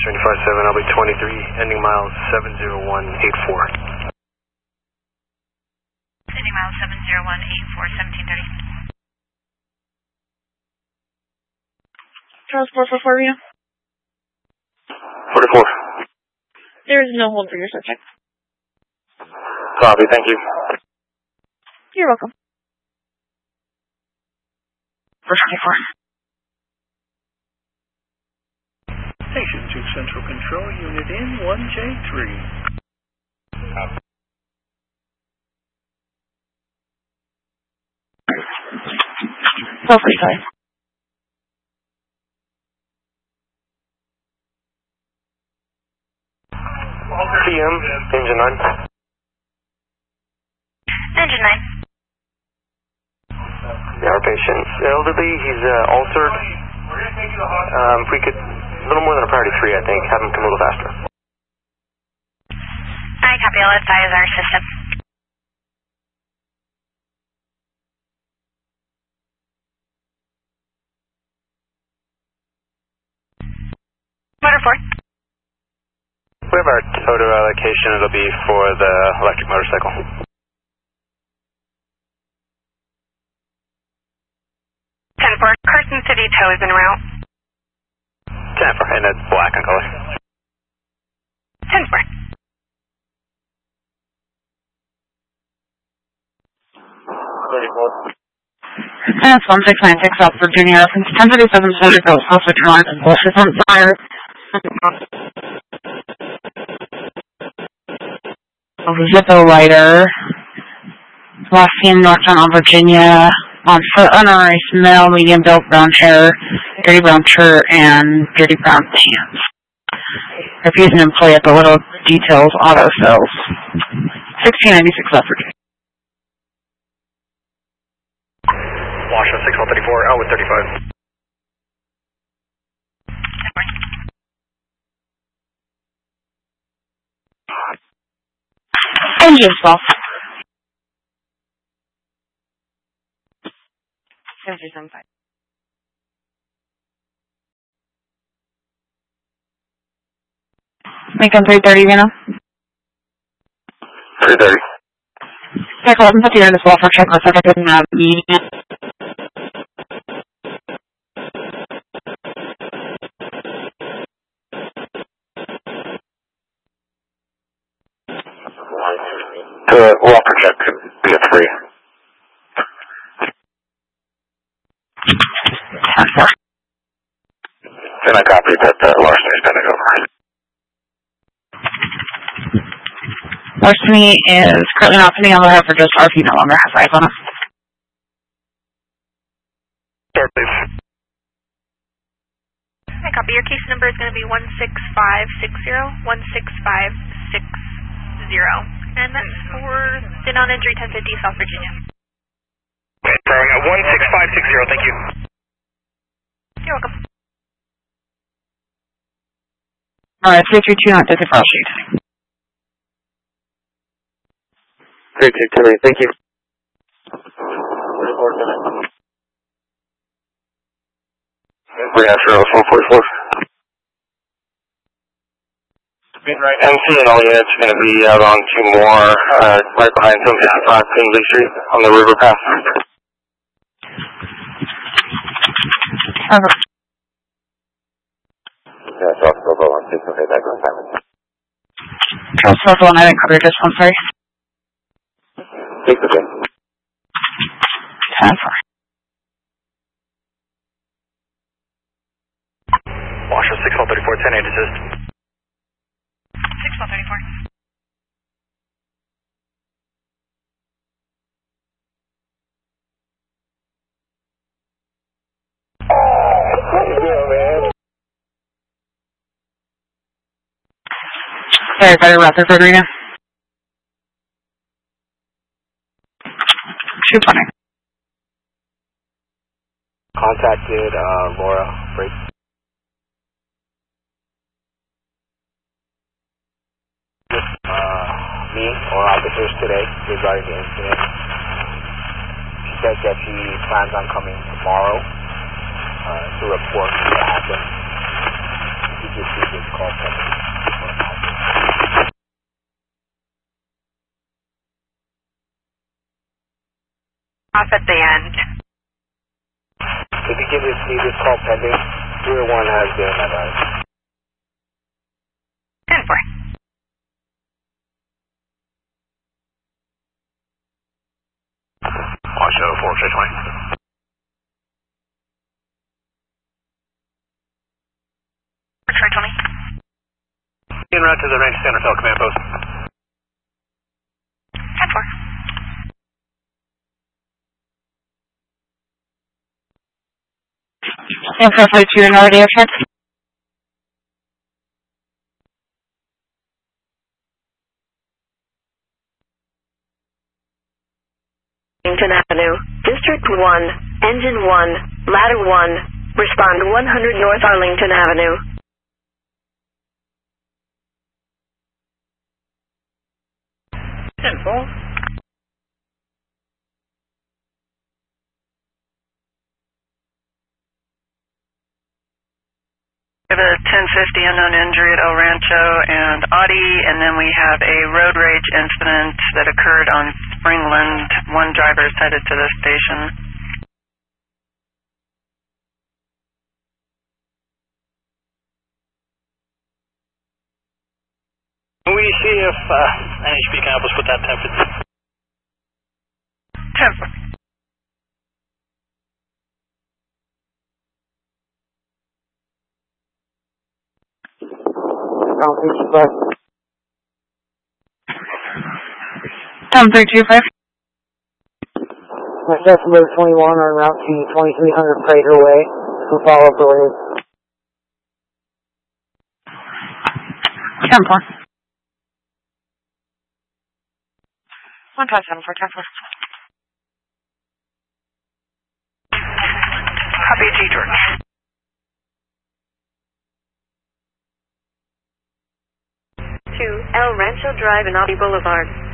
25-7, I'll be 23, ending miles 70184. Ending miles 70184, 1730. Charles 444, Reno. 44. There is no hold for your subject. Copy, thank you. You're welcome. 444. Station to Central Control, Unit N1J3. 445. PM, engine 9. Engine 9. Our patient, elderly, he's altered. If we could, a little more than a priority 3, I think, have him come a little faster. I copy, I'll advise our system. Motor 4. We have our total allocation, it'll be for the electric motorcycle. 10-4, Carson City tow is en route. 10-4, and it's black in color. 10-4. That's 1696 South Virginia. Since 1037 Center Coast, also Toronto, and Bush is on fire. Zippo lighter. Last seen Northtown, Virginia. On foot, unerased male, medium built, brown hair, dirty brown shirt, and dirty brown pants. Refusing employee at the Little Details Auto Sales. 1696 South Virginia. Washington 6134, Elwood 35. Engine stop. 735. Lincoln 330, Reno. 330. Check 1150 as well for checklist. I didn't have median. The Walker check could be a 3. And I copied that Larceny is going to go. Larceny is currently not sitting on the head for just RP, no longer has eyes on it. Start, please. I copy. Your case number is going to be 16560, 16560. And that's for the non-injury 1050 South Virginia. Okay, sorry, I got 16560, thank you. You're welcome. Alright, 332 not Desert File Street. 322, thank you. We have 144. MC and all units are going to be out on 2 more, right behind 755 Kingsley Street on the river path. Okay. Yeah, so I'll go on 6, okay, that goes time. Transfer one, I didn't cover this one, sorry. 6, okay. Transfer. Washington 6134, 10-8 assist. 6134. Sorry, got a Rutherford Arena. 220. Contacted Laura Brake. Me or officers today regarding the incident. She says that she plans on coming tomorrow to report what happened. She just received this call. Off at the end. If you give this call pending, 301 has been advised. 10-4. Watch 04, check 20. Try 20. En route to the range center cell command post. 10-4. Info 42 and already airfield. Arlington Avenue, District 1, Engine 1, Ladder 1, respond 100 North Arlington Avenue. We have a 1050 unknown injury at El Rancho and Audi, and then we have a road rage incident that occurred on Springland. One driver is headed to the station. We see if NHP can help us with that 1050. 10-4. Tom 325. Decibel 21 on route to 2300 Prater Way. We'll follow up earlier. 10-4. 157 for 10-4. Copy G, George. To El Rancho Drive and Audi Boulevard.